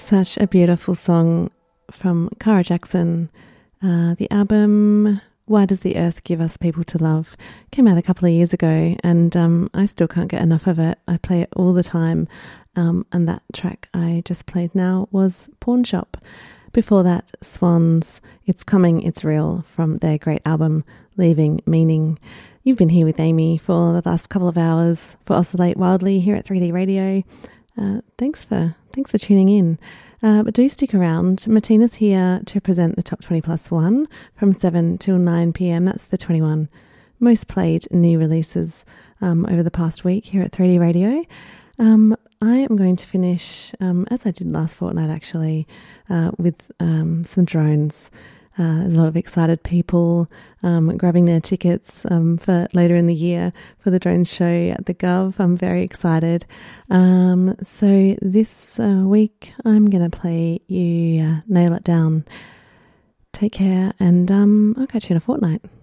Such a beautiful song from Cara Jackson. The album Why Does the Earth Give Us People to Love came out a couple of years ago, and I still can't get enough of it. I play it all the time, and that track I just played now was Pawn Shop. Before that, Swans, It's Coming, It's Real, from their great album Leaving Meaning. You've been here with Amy for the last couple of hours for Oscillate Wildly here at 3D Radio. Thanks for tuning in. But do stick around. Martina's here to present the Top 20 Plus One from 7 till 9 p.m. That's the 21 most played new releases over the past week here at 3D Radio. I am going to finish, as I did last fortnight actually, with some drones. There's a lot of excited people grabbing their tickets for later in the year for the drone show at the Gov. I'm very excited. So this week I'm going to play you Nail It Down. Take care, and I'll catch you in a fortnight.